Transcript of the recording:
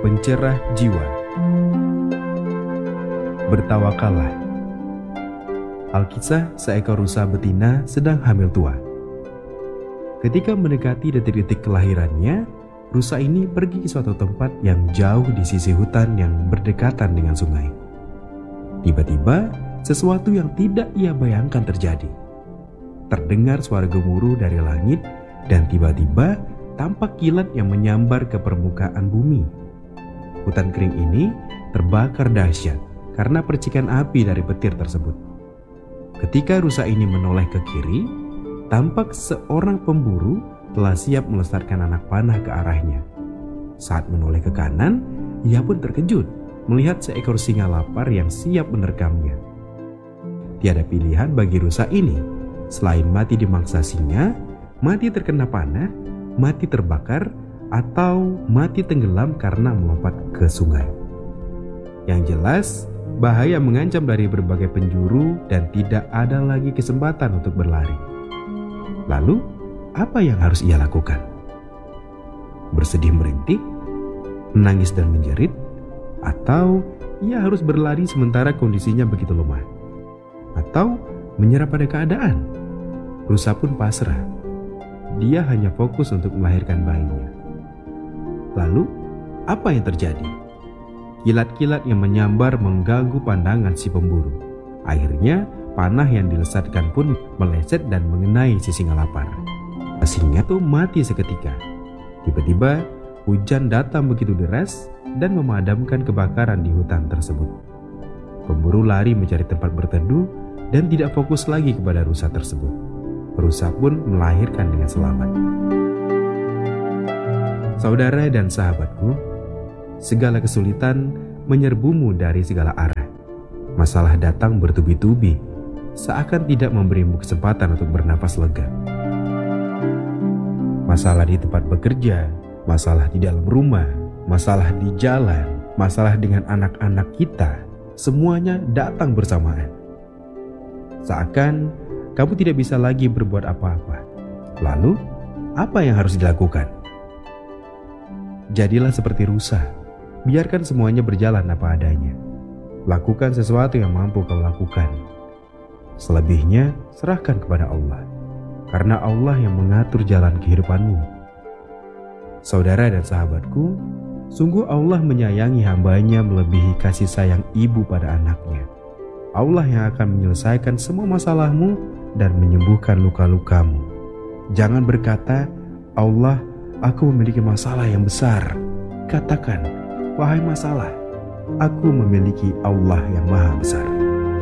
pencerah jiwa. Bertawakallah. Alkisah seekor rusa betina sedang hamil tua. Ketika mendekati detik-detik kelahirannya, rusa ini pergi ke suatu tempat yang jauh di sisi hutan yang berdekatan dengan sungai. Tiba-tiba, sesuatu yang tidak ia bayangkan terjadi. Terdengar suara gemuruh dari langit dan tiba-tiba tampak kilat yang menyambar ke permukaan bumi. Hutan kering ini terbakar dahsyat karena percikan api dari petir tersebut. Ketika rusa ini menoleh ke kiri, tampak seorang pemburu telah siap melesatkan anak panah ke arahnya. Saat menoleh ke kanan, ia pun terkejut melihat seekor singa lapar yang siap menerkamnya. Tiada pilihan bagi rusa ini selain mati dimangsa singa, mati terkena panah, mati terbakar, atau mati tenggelam karena melompat ke sungai. Yang jelas, bahaya mengancam dari berbagai penjuru dan tidak ada lagi kesempatan untuk berlari. Lalu, apa yang harus ia lakukan? Bersedih merintih, menangis dan menjerit, atau ia harus berlari sementara kondisinya begitu lemah? Atau menyerah pada keadaan? Rusa pun pasrah. Dia hanya fokus untuk melahirkan bayinya. Lalu, apa yang terjadi? Kilat-kilat yang menyambar mengganggu pandangan si pemburu. Akhirnya, panah yang dilesatkan pun meleset dan mengenai si singa lapar. Singa itu mati seketika. Tiba-tiba, hujan datang begitu deras dan memadamkan kebakaran di hutan tersebut. Pemburu lari mencari tempat berteduh dan tidak fokus lagi kepada rusa tersebut. Rusa pun melahirkan dengan selamat. Saudara dan sahabatku, segala kesulitan menyerbumu dari segala arah. Masalah datang bertubi-tubi, seakan tidak memberimu kesempatan untuk bernafas lega. Masalah di tempat bekerja, masalah di dalam rumah, masalah di jalan, masalah dengan anak-anak kita, semuanya datang bersamaan. Seakan kamu tidak bisa lagi berbuat apa-apa. Lalu, apa yang harus dilakukan? Jadilah seperti rusa. Biarkan semuanya berjalan apa adanya. Lakukan sesuatu yang mampu kau lakukan. Selebihnya, serahkan kepada Allah. Karena Allah yang mengatur jalan kehidupanmu. Saudara dan sahabatku, sungguh Allah menyayangi hamba-Nya melebihi kasih sayang ibu pada anaknya. Allah yang akan menyelesaikan semua masalahmu dan menyembuhkan luka-lukamu. Jangan berkata, Allah, aku memiliki masalah yang besar. Katakan, wahai masalah, aku memiliki Allah yang maha besar.